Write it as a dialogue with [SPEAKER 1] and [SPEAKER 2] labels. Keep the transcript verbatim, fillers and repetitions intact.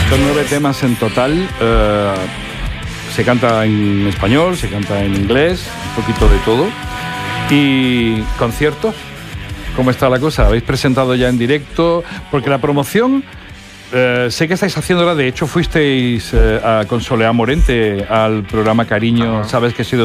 [SPEAKER 1] Son nueve temas en total. Eh, se canta en español, se canta en inglés, un poquito de todo. ¿Y conciertos? ¿Cómo está la cosa? ¿Habéis presentado ya en directo? Porque la promoción, eh, sé que estáis haciéndola. De hecho, fuisteis eh, a, con Soleá Morente al programa Cariño. Ajá. Sabes que he sido